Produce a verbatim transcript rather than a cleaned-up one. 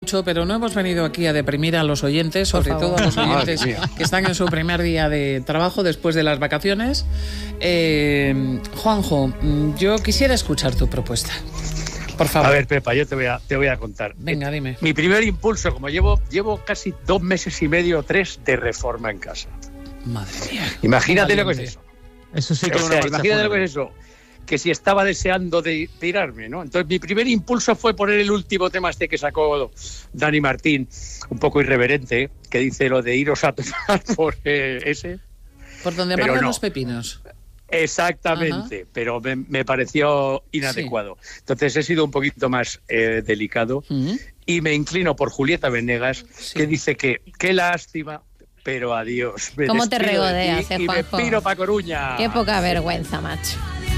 mucho, pero no hemos venido aquí a deprimir a los oyentes, sobre todo a los oyentes que están en su primer día de trabajo después de las vacaciones. Eh, Juanjo, yo quisiera escuchar tu propuesta. Por favor. A ver, Pepa, yo te voy a, te voy a contar. Venga, dime. Mi primer impulso, como llevo, llevo casi dos meses y medio, tres, de reforma en casa. Madre mía. Imagínate lo que es eso. Eso sí que o es sea, una imagínate lo que es eso. Que si estaba deseando de tirarme, ¿no? Entonces mi primer impulso fue poner el último tema este que sacó Dani Martín, un poco irreverente, que dice lo de iros a tomar por eh, ese. Por donde pero amarran no. los pepinos. Exactamente, Ajá. pero me, me pareció inadecuado. Sí. Entonces he sido un poquito más eh, delicado uh-huh. y me inclino por Julieta Venegas, sí. que dice que qué lástima, pero adiós. ¿Cómo te regodeas, de eh, y Juanjo? me piro pa' Coruña. Qué poca vergüenza, macho.